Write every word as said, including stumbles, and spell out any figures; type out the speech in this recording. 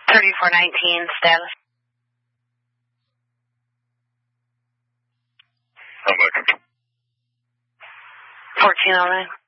thirty-four nineteen, status. How much? fourteen oh nine.